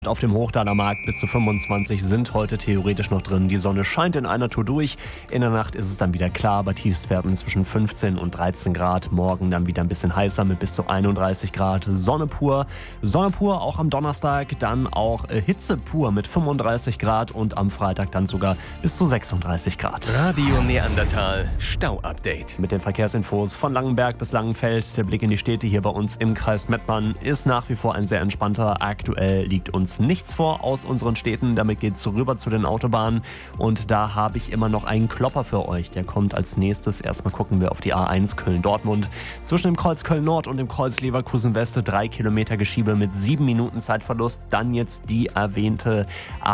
Auf dem Hochdaler Markt bis zu 25 sind heute theoretisch noch drin. Die Sonne scheint in einer Tour durch. In der Nacht ist es dann wieder klar, bei Tiefstwerten zwischen 15 und 13 Grad. Morgen dann wieder ein bisschen heißer mit bis zu 31 Grad. Sonne pur. Sonne pur auch am Donnerstag. Dann auch Hitze pur mit 35 Grad und am Freitag dann sogar bis zu 36 Grad. Radio Neandertal Stau-Update. Mit den Verkehrsinfos von Langenberg bis Langenfeld. Der Blick in die Städte hier bei uns im Kreis Mettmann ist nach wie vor ein sehr entspannter. Aktuell liegt uns nichts vor aus unseren Städten. Damit geht es rüber zu den Autobahnen. Und da habe ich immer noch einen Klopper für euch. Der kommt als nächstes. Erstmal gucken wir auf die A1 Köln-Dortmund. Zwischen dem Kreuz Köln-Nord und dem Kreuz Leverkusen-West 3 Kilometer Geschiebe mit 7 Minuten Zeitverlust. Dann jetzt die erwähnte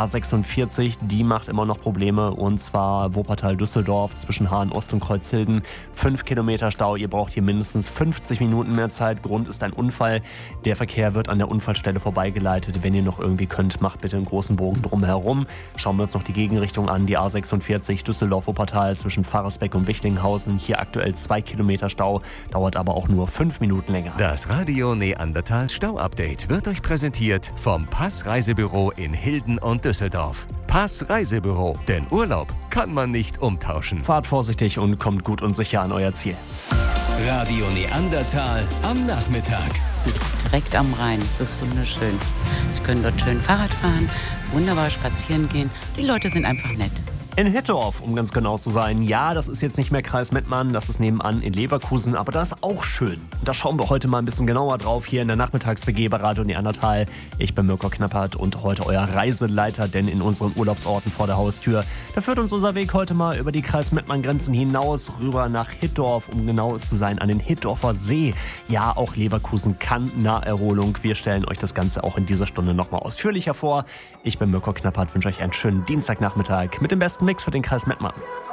A46. Die macht immer noch Probleme. Und zwar Wuppertal-Düsseldorf zwischen Hahn-Ost und Kreuzhilden. 5 Kilometer Stau. Ihr braucht hier mindestens 50 Minuten mehr Zeit. Grund ist ein Unfall. Der Verkehr wird an der Unfallstelle vorbeigeleitet. Wenn ihr noch irgendwie könnt, macht bitte einen großen Bogen drumherum. Schauen wir uns noch die Gegenrichtung an. Die A46 Düsseldorf-Wuppertal zwischen Pfarrersbeck und Wichlinghausen. Hier aktuell 2 Kilometer Stau, dauert aber auch nur 5 Minuten länger. Das Radio Neandertal Stau-Update wird euch präsentiert vom Pass-Reisebüro in Hilden und Düsseldorf. Pass-Reisebüro, denn Urlaub kann man nicht umtauschen. Fahrt vorsichtig und kommt gut und sicher an euer Ziel. Radio Neandertal am Nachmittag. Direkt am Rhein, es ist wunderschön. Sie können dort schön Fahrrad fahren, wunderbar spazieren gehen. Die Leute sind einfach nett. In Hittorf, um ganz genau zu sein. Ja, das ist jetzt nicht mehr Kreis Mettmann, das ist nebenan in Leverkusen, aber das ist auch schön. Da schauen wir heute mal ein bisschen genauer drauf hier in der Nachmittags-WG bei Radio Neandertal. Ich bin Mirko Knappert und heute euer Reiseleiter, denn in unseren Urlaubsorten vor der Haustür, da führt uns unser Weg heute mal über die Kreis-Mettmann-Grenzen hinaus, rüber nach Hittorf, um genau zu sein, an den Hittorfer See. Ja, auch Leverkusen kann Naherholung. Wir stellen euch das Ganze auch in dieser Stunde nochmal ausführlicher vor. Ich bin Mirko Knappert, wünsche euch einen schönen Dienstagnachmittag mit dem besten Mix für den Kreis Mettmann.